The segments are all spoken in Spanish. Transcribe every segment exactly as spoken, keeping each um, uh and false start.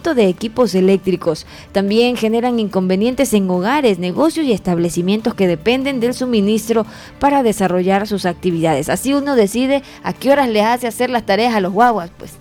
aumento de equipos eléctricos. También generan inconvenientes en hogares, negocios y establecimientos que dependen del suministro para desarrollar sus actividades. Así uno decide a qué horas les hace hacer las tareas a los guaguas, pues,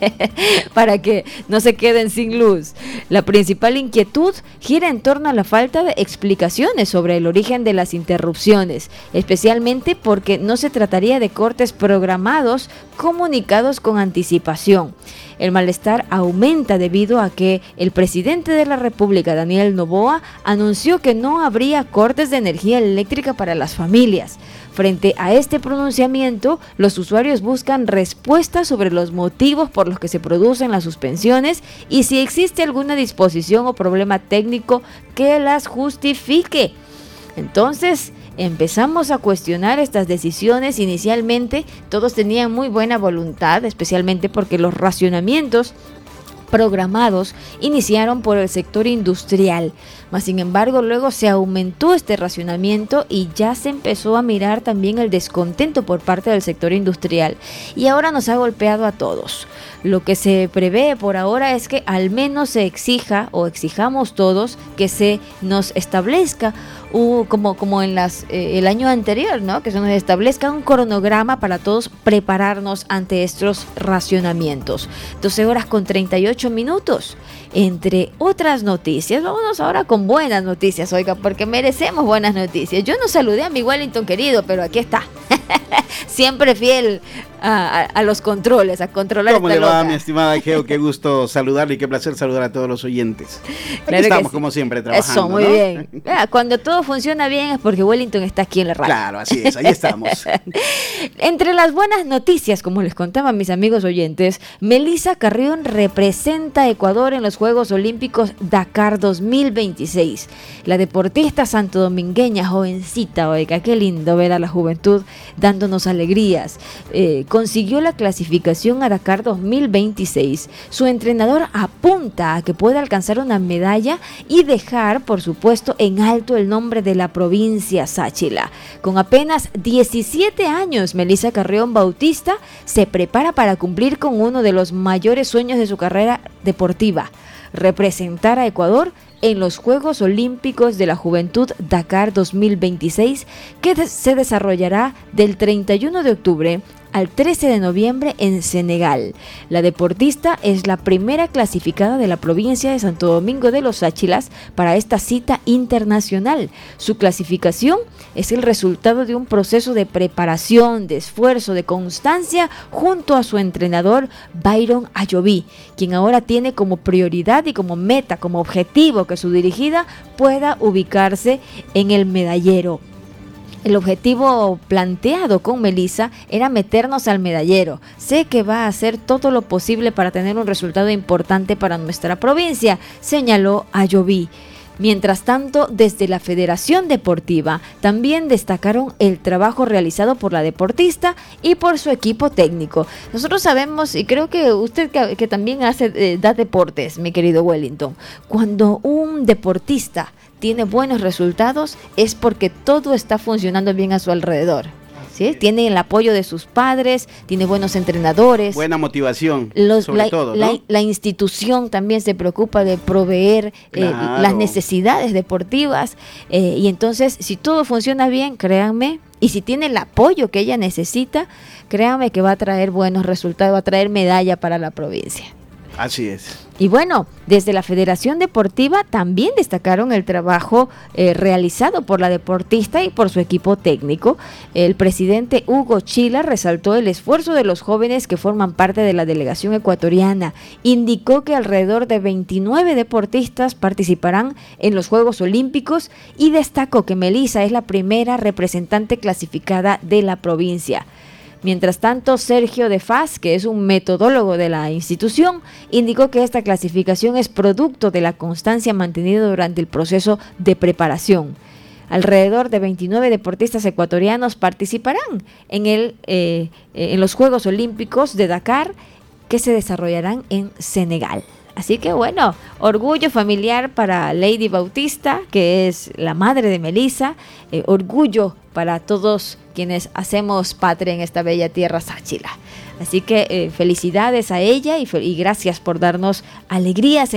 para que no se queden sin luz. La principal inquietud gira en torno a la falta de explicaciones sobre el origen de las interrupciones, especialmente porque no se trataría de cortes programados comunicados con anticipación. El malestar aumenta debido a que el presidente de la República, Daniel Noboa, anunció que no habría cortes de energía eléctrica para las familias. Frente a este pronunciamiento, los usuarios buscan respuestas sobre los motivos por los que se producen las suspensiones y si existe alguna disposición o problema técnico que las justifique. Entonces, empezamos a cuestionar estas decisiones. Inicialmente, todos tenían muy buena voluntad, especialmente porque los racionamientos programados iniciaron por el sector industrial, mas sin embargo luego se aumentó este racionamiento y ya se empezó a mirar también el descontento por parte del sector industrial y ahora nos ha golpeado a todos. Lo que se prevé por ahora es que al menos se exija o exijamos todos que se nos establezca uh, como, como en las, eh, el año anterior, ¿no? Que se nos establezca un cronograma para todos prepararnos ante estos racionamientos. doce horas con treinta y ocho minutos. Entre otras noticias, vámonos ahora con buenas noticias, oiga, porque merecemos buenas noticias. Yo no saludé a mi Wellington querido, pero aquí está. Siempre fiel a, a, a los controles, a controlar. ¿Cómo le va, loca. mi estimada Geo? Qué gusto saludarle y qué placer saludar a todos los oyentes. Aquí Claro estamos, sí. como siempre, trabajando. Eso, muy ¿no? bien. Mira, cuando todo funciona bien es porque Wellington está aquí en la radio. Claro, así es, ahí estamos. Entre las buenas noticias, como les contaba a mis amigos oyentes, Melissa Carrión representa a Ecuador en los Juegos Olímpicos Dakar dos mil veintiséis. La deportista santodomingueña, jovencita, oiga, qué lindo ver a la juventud dándonos alegrías. Eh, consiguió la clasificación a Dakar dos mil veintiséis. Su entrenador apunta a que pueda alcanzar una medalla y dejar, por supuesto, en alto el nombre de la provincia Sáchila. Con apenas diecisiete años, Melissa Carrión Bautista se prepara para cumplir con uno de los mayores sueños de su carrera deportiva: representar a Ecuador en los Juegos Olímpicos de la Juventud Dakar dos mil veintiséis, que de- se desarrollará del treinta y uno de octubre al trece de noviembre en Senegal. La deportista es la primera clasificada de la provincia de Santo Domingo de los Sáchilas para esta cita internacional. Su clasificación es el resultado de un proceso de preparación, de esfuerzo, de constancia junto a su entrenador Byron Ayoví, quien ahora tiene como prioridad y como meta, como objetivo que su dirigida pueda ubicarse en el medallero. El objetivo planteado con Melissa era meternos al medallero. Sé que va a hacer todo lo posible para tener un resultado importante para nuestra provincia, señaló Ayoví. Mientras tanto, desde la Federación Deportiva también destacaron el trabajo realizado por la deportista y por su equipo técnico. Nosotros sabemos, y creo que usted que, que también hace eh, da deportes, mi querido Wellington, cuando un deportista tiene buenos resultados es porque todo está funcionando bien a su alrededor. ¿Sí? Tiene el apoyo de sus padres, tiene buenos entrenadores. Buena motivación, Los, sobre la, todo, ¿no? la, la institución también se preocupa de proveer eh, Claro. las necesidades deportivas eh, y entonces si todo funciona bien, créanme, y si tiene el apoyo que ella necesita, créanme que va a traer buenos resultados, va a traer medalla para la provincia. Así es. Y bueno, desde la Federación Deportiva también destacaron el trabajo eh, realizado por la deportista y por su equipo técnico. El presidente Hugo Chila resaltó el esfuerzo de los jóvenes que forman parte de la delegación ecuatoriana. Indicó que alrededor de veintinueve deportistas participarán en los Juegos Olímpicos y destacó que Melissa es la primera representante clasificada de la provincia. Mientras tanto, Sergio de Faz, que es un metodólogo de la institución, indicó que esta clasificación es producto de la constancia mantenida durante el proceso de preparación. Alrededor de veintinueve deportistas ecuatorianos participarán en, el, eh, en los Juegos Olímpicos de Dakar, que se desarrollarán en Senegal. Así que bueno, orgullo familiar para Lady Bautista, que es la madre de Melissa, eh, orgullo para todos quienes hacemos patria en esta bella tierra Sáchila. Así que eh, felicidades a ella y, fe- y gracias por darnos alegrías